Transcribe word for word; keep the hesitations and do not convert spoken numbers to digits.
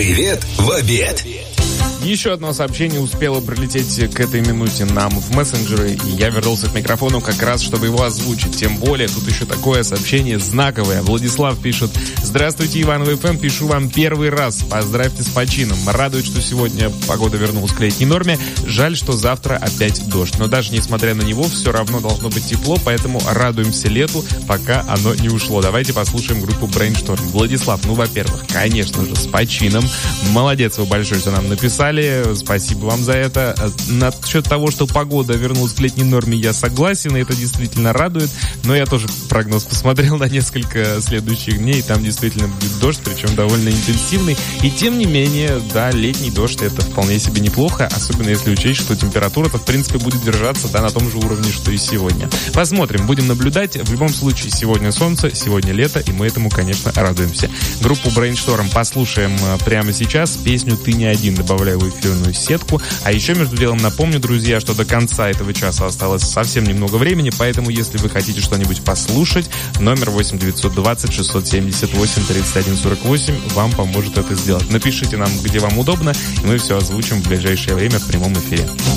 Привет в обед. Еще одно сообщение успело прилететь к этой минуте нам в мессенджеры, и я вернулся к микрофону как раз, чтобы его озвучить. Тем более, тут еще такое сообщение знаковое. Владислав пишет: «Здравствуйте, Иван ВФМ, пишу вам первый раз. Поздравьте с почином. Радует, что сегодня погода вернулась к летней норме. Жаль, что завтра опять дождь. Но даже несмотря на него, все равно должно быть тепло, поэтому радуемся лету, пока оно не ушло». Давайте послушаем группу Brainstorm. Владислав, ну, во-первых, конечно же, с почином. Молодец вы большой, что нам написали. Спасибо вам за это. Насчет того, что погода вернулась к летней норме, я согласен, и это действительно радует. Но я тоже прогноз посмотрел на несколько следующих дней, и там действительно будет дождь, причем довольно интенсивный. И тем не менее, да, летний дождь — это вполне себе неплохо, особенно если учесть, что температура-то, в принципе, будет держаться, да, на том же уровне, что и сегодня. Посмотрим, будем наблюдать. В любом случае, сегодня солнце, сегодня лето, и мы этому, конечно, радуемся. Группу Brainstorm послушаем прямо сейчас. Песню «Ты не один» добавляю в эфирную сетку. А еще, между делом, напомню, друзья, что до конца этого часа осталось совсем немного времени, поэтому, если вы хотите что-нибудь послушать, номер восемь девятьсот двадцать шестьсот семьдесят восемь тридцать один сорок восемь вам поможет это сделать. Напишите нам, где вам удобно, и мы все озвучим в ближайшее время в прямом эфире.